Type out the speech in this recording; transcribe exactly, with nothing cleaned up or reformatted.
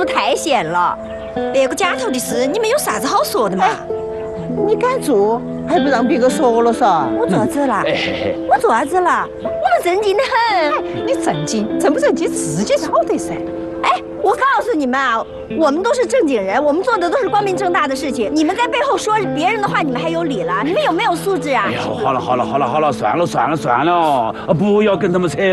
做太闲了。那个家头的事，你们有啥子好说的嘛？ 你敢做，还不让别个说了噻？ 我做啥子了？我做啥子了？我们正经的很。 你正经，正不正经自己晓得噻。 哎，我告诉你们啊，我们都是正经人，我们做的都是光明正大的事情。你们在背后说别人的话，你们还有理了？你们有没有素质啊？ 哎呀，好了好了好了好了，算了算了算了，不要跟他们扯